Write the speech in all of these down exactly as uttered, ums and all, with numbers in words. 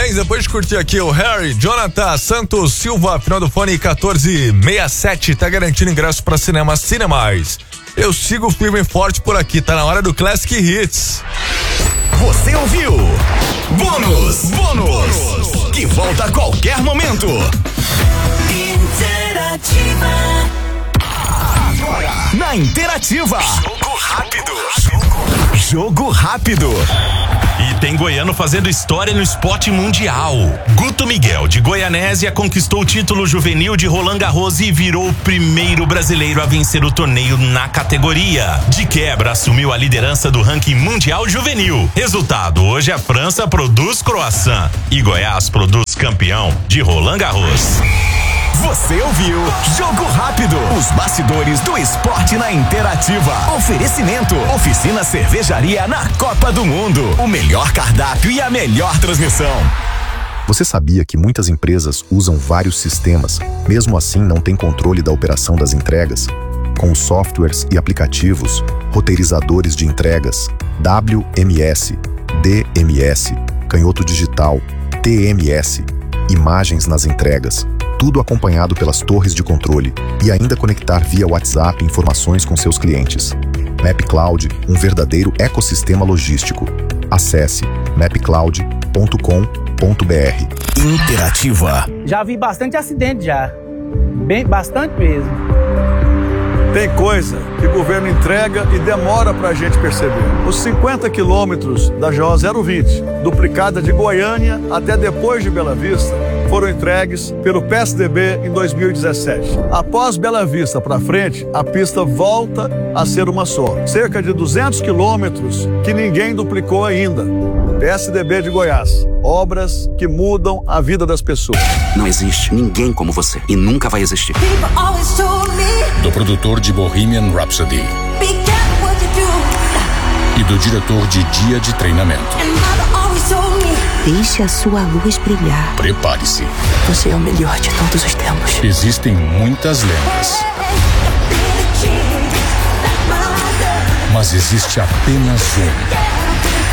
bem? Depois de curtir aqui o Harry, Jonathan Santos Silva, final do fone quatorze sessenta e sete, tá garantindo ingresso pra cinema Cinemais. Eu sigo firme e forte por aqui, tá na hora do Classic Hits. Você ouviu? Bônus, bônus, bônus, que volta a qualquer momento. Interativa. Agora, na Interativa. Jogo rápido. Jogo, Jogo rápido. E tem goiano fazendo história no esporte mundial. Guto Miguel, de Goianésia, conquistou o título juvenil de Roland Garros e virou o primeiro brasileiro a vencer o torneio na categoria. De quebra, assumiu a liderança do ranking mundial juvenil. Resultado, hoje a França produz croissant e Goiás produz campeão de Roland Garros. Você ouviu Jogo Rápido, os bastidores do esporte na Interativa. Oferecimento, Oficina Cervejaria na Copa do Mundo. O melhor cardápio e a melhor transmissão. Você sabia que muitas empresas usam vários sistemas, mesmo assim não tem controle da operação das entregas? Com softwares e aplicativos, roteirizadores de entregas, W M S, D M S, canhoto digital, T M S, imagens nas entregas, tudo acompanhado pelas torres de controle e ainda conectar via WhatsApp informações com seus clientes. MapCloud, um verdadeiro ecossistema logístico. Acesse map cloud ponto com ponto b r. Interativa. Já vi bastante acidente já. Bem, bastante mesmo. Tem coisa que o governo entrega e demora pra gente perceber. Os cinquenta quilômetros da G O zero vinte, duplicada de Goiânia até depois de Bela Vista, foram entregues pelo P S D B em dois mil e dezessete. Após Bela Vista para frente, a pista volta a ser uma só. Cerca de duzentos quilômetros que ninguém duplicou ainda. P S D B de Goiás. Obras que mudam a vida das pessoas. Não existe ninguém como você e nunca vai existir. Do produtor de Bohemian Rhapsody e do diretor de Dia de Treinamento. Deixe a sua luz brilhar. Prepare-se. Você é o melhor de todos os tempos. Existem muitas lendas, mas existe apenas um.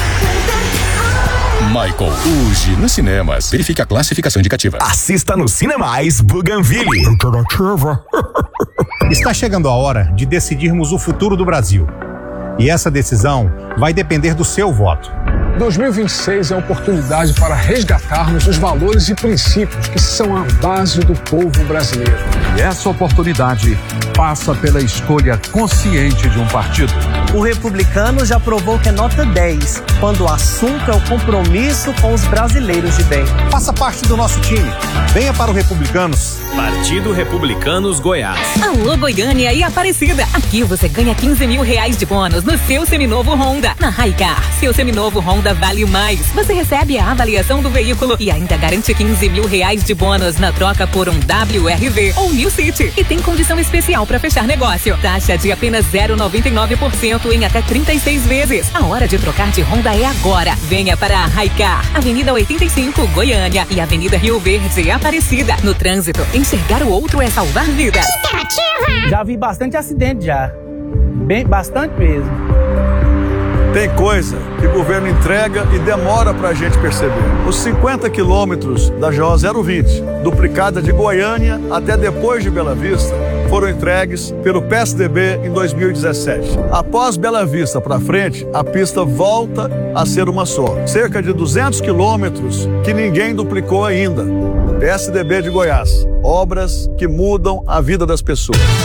Michael, hoje nos cinemas. Verifique a classificação indicativa. Assista no Cinemais Bougainville. Interativa. Está chegando a hora de decidirmos o futuro do Brasil. E essa decisão vai depender do seu voto. dois mil e vinte e seis é a oportunidade para resgatarmos os valores e princípios que são a base do povo brasileiro. E essa oportunidade passa pela escolha consciente de um partido. O Republicano já provou que é nota dez, quando o assunto é o compromisso com os brasileiros de bem. Faça parte do nosso time. Venha para o Republicanos. Partido Republicanos Goiás. Alô, Goiânia e Aparecida. Aqui você ganha quinze mil reais de bônus no seu seminovo Honda. Na Hicar, seu seminovo Honda vale mais. Você recebe a avaliação do veículo e ainda garante quinze mil reais de bônus na troca por um W R V ou New City. E tem condição especial para fechar negócio. Taxa de apenas zero vírgula noventa e nove por cento em até trinta e seis vezes. A hora de trocar de Honda é agora. Venha para a Hicar, Avenida oitenta e cinco, Goiânia e Avenida Rio Verde, Aparecida. No trânsito, enxergar o outro é salvar vidas. Interativa. Já vi bastante acidente já. Bem, bastante mesmo. Tem coisa que o governo entrega e demora pra gente perceber. Os cinquenta quilômetros da G O zero vinte, duplicada de Goiânia até depois de Bela Vista, foram entregues pelo P S D B em dois mil e dezessete. Após Bela Vista pra frente, a pista volta a ser uma só. Cerca de duzentos quilômetros que ninguém duplicou ainda. P S D B de Goiás. Obras que mudam a vida das pessoas.